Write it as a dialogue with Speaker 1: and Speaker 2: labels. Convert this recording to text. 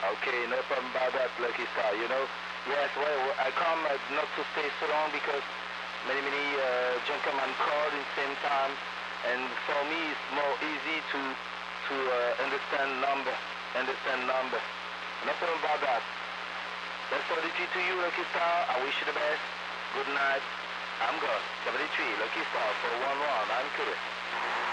Speaker 1: Okay, no problem about that, Lucky Star. You know, yes, well, I come not to stay so long because many gentlemen called in the same time, and for me it's more easy to understand number. No problem about that. Best 73 to you, Lucky Star. I wish you the best. Good night. I'm gone. 73, Lucky Star for 1-1. I'm curious.